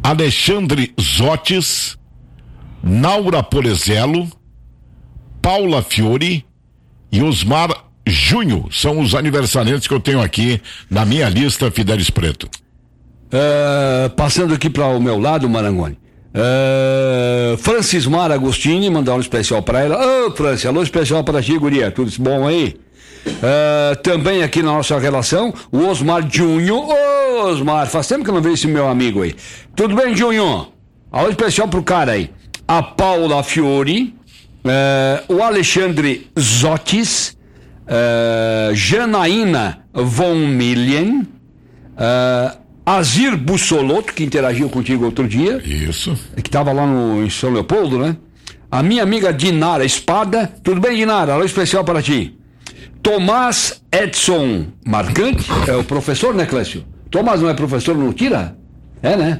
Alexandre Zotes, Naura Polezelo, Paula Fiore e Osmar Junho. São os aniversariantes que eu tenho aqui na minha lista, Fidelis Preto. Passando aqui para o meu lado, Marangoni. Francismar Agostini, mandar um especial para ela. Francis, alô especial para ti, guria, tudo bom aí? Também aqui na nossa relação, o Osmar Junho. Osmar, faz tempo que eu não vejo esse meu amigo aí. Tudo bem, Junho? Alô especial pro cara aí. A Paula Fiore, o Alexandre Zotes, Janaína von Millen, Azir Bussolotto, que interagiu contigo outro dia. Isso. Que estava lá em São Leopoldo, né? A minha amiga Dinara Espada. Tudo bem, Dinara? Alô especial para ti. Tomás Edson Marcante, é o professor, né, Clécio? Tomás não é professor no Tira? É, né?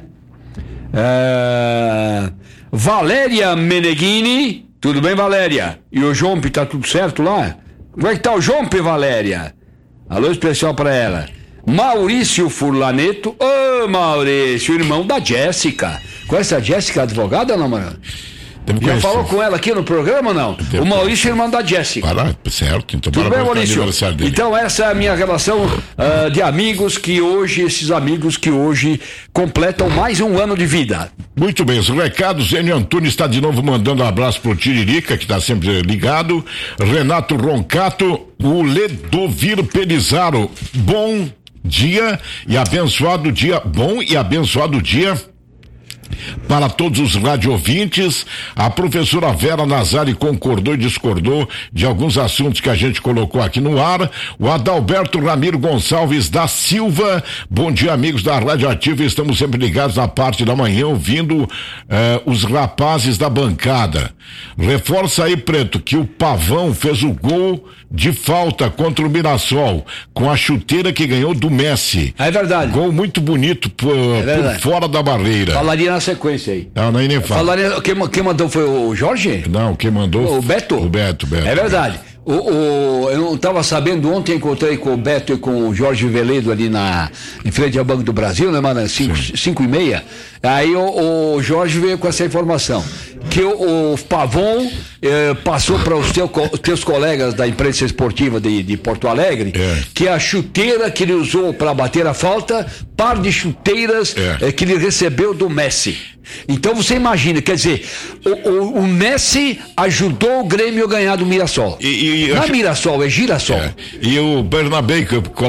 Valéria Meneghini. Tudo bem, Valéria? E o Jompe, tá tudo certo lá? Como é que tá o Jompe, Valéria? Alô especial para ela. Maurício Furlaneto. Maurício, irmão da Jéssica. Conhece a Jéssica, advogada ou não, mano? Já falou com ela aqui no programa ou não? O Maurício é irmão da Jéssica. Certo, então tudo bem, Maurício? Então essa é a minha relação de amigos esses amigos que hoje completam mais um ano de vida. Muito bem, os recados. Enio Antunes está de novo mandando um abraço pro Tiririca, que está sempre ligado. Renato Roncato, o Ledovir Pelizaro. Bom dia e abençoado dia. Bom e abençoado dia para todos os radiovintes. A professora Vera Nazari concordou e discordou de alguns assuntos que a gente colocou aqui no ar. O Adalberto Ramiro Gonçalves da Silva. Bom dia, amigos da Rádio Ativa. Estamos sempre ligados na parte da manhã, ouvindo os rapazes da bancada. Reforça aí, Preto, que o Pavão fez o gol de falta contra o Mirassol, com a chuteira que ganhou do Messi. É verdade. Gol muito bonito por fora da barreira. Falaria na sequência aí. Não, nem fala. Falaria, quem mandou foi o Jorge? Não, quem mandou? O Beto? O Beto. É verdade. Eu não estava sabendo, ontem encontrei com o Beto e com o Jorge Veledo ali em frente ao Banco do Brasil, né, mano? 5:30. Aí o Jorge veio com essa informação, que o Pavon passou para os teus colegas da imprensa esportiva de Porto Alegre, que a chuteira que ele usou para bater a falta, par de chuteiras que ele recebeu do Messi. Então você imagina, quer dizer, o Messi ajudou o Grêmio a ganhar do Mirassol. Não é Mirassol, é Girassol. E o Bernabé,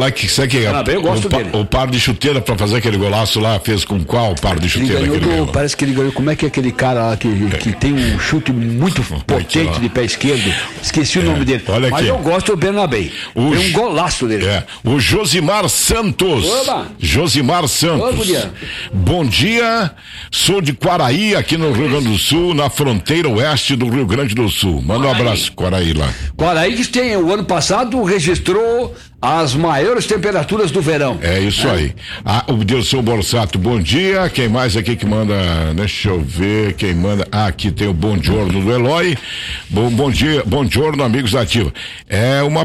eu gosto dele. O par de chuteira para fazer aquele golaço lá, fez com qual par de chuteira? Parece que ele ganhou. Como é que é aquele cara lá que tem um chute muito potente de pé esquerdo? Esqueci o nome dele. Olha mas aqui. Eu gosto do Bernabé. Tem um golaço dele. O Josimar Santos. Oba. Josimar Santos. Bom dia. Sou de Quaraí, aqui no Rio Grande do Sul, na fronteira oeste do Rio Grande do Sul. Manda um abraço, Quaraí lá. Quaraí que o ano passado registrou as maiores temperaturas do verão. É isso aí. O Dilson Borsato, bom dia. Quem mais aqui que manda? Deixa eu ver quem manda. Aqui tem o bom giorno do Eloy. Bom dia, bom giorno, amigos da Ativa. É uma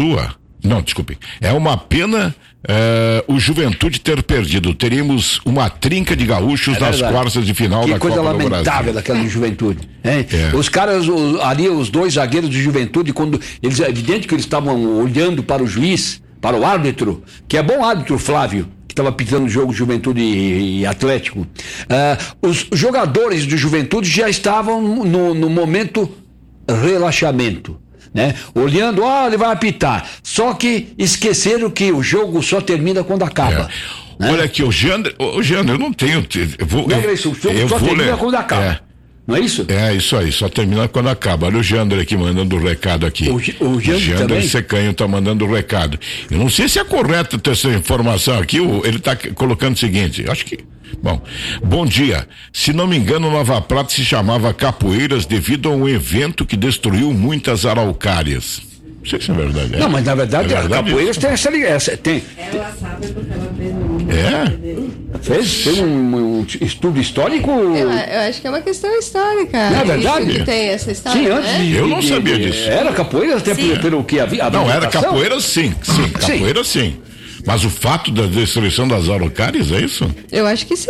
pena o Juventude ter perdido. Teríamos uma trinca de gaúchos nas quartas de final da Copa do Brasil. Que coisa lamentável daquela Juventude. Os caras ali, os dois zagueiros de Juventude, quando eles, é evidente que eles estavam olhando para o juiz, para o árbitro, que é bom árbitro, Flávio, que estava pitando o jogo Juventude e Atlético. Os jogadores do Juventude já estavam no momento relaxamento, né? Olhando, ele vai apitar. Só que esqueceram que o jogo só termina quando acaba. Né? Olha aqui, o Jander, eu não tenho. O jogo só termina quando acaba. Não é isso? É isso aí, só termina quando acaba. Olha o Jander aqui mandando o recado aqui. O Jander Secanho tá mandando o recado. Eu não sei se é correto ter essa informação aqui, ele tá colocando o seguinte, acho que... Bom dia. Se não me engano, Nova Prata se chamava Capoeiras devido a um evento que destruiu muitas araucárias. Não sei se é verdade. Não, mas na verdade, a Capoeiras tem essa ligação. Ela sabe porque ela fez Fez um estudo histórico? Eu acho que é uma questão histórica. Não é verdade? Que tem essa história. Sim, antes eu não sabia disso. Era Capoeiras até pelo que havia. Não, era Capoeiras sim. Capoeiras sim. Mas o fato da destruição das araucárias, é isso? Eu acho que sim.